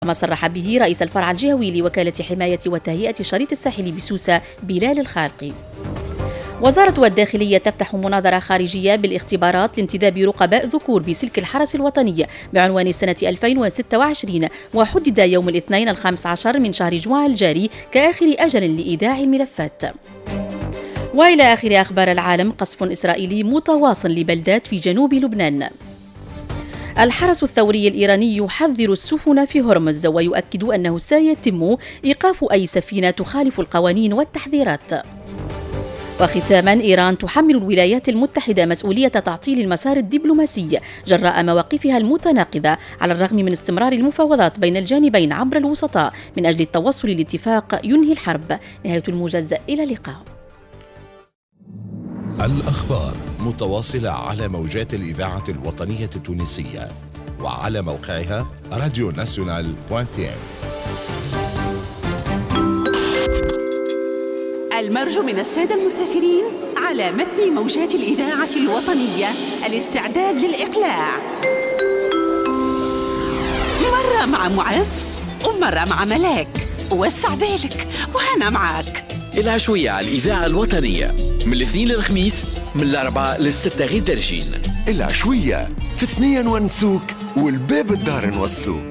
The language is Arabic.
ما صرح به رئيس الفرع الجهوي لوكالة حماية وتهيئة شريط الساحل بسوسة بلال الخالقي. وزارة الداخلية تفتح مناظرة خارجية بالاختبارات لانتداب رقباء ذكور بسلك الحرس الوطني بعنوان سنة 2026، وحدد يوم الاثنين 15 من شهر جوان الجاري كآخر أجل لإيداع الملفات. وإلى آخر أخبار العالم، قصف إسرائيلي متواصل لبلدات في جنوب لبنان. الحرس الثوري الإيراني يحذر السفن في هرمز ويؤكد أنه سيتم إيقاف أي سفينة تخالف القوانين والتحذيرات. وختاما، إيران تحمل الولايات المتحدة مسؤولية تعطيل المسار الدبلوماسي جراء مواقفها المتناقضة على الرغم من استمرار المفاوضات بين الجانبين عبر الوسطاء من أجل التوصل لاتفاق ينهي الحرب. نهاية الموجز، إلى اللقاء. الأخبار متواصلة على موجات الإذاعة الوطنية التونسية وعلى موقعها radionational.tn. المرجو من السادة المسافرين على متن موجات الإذاعة الوطنية الاستعداد للإقلاع. مرة مع معز ومرة مع ملاك. وسع بالك وأنا معك. العشوية على الإذاعة الوطنية من الاثنين للخميس، من الأربعاء للستة غير درجين. العشوية في 2 ونسوك والباب الدار نوصلوك.